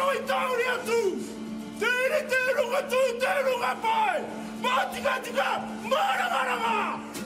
i tauri atu. Tere te runga tu, te runga pai. Matika tika, maranga ranga.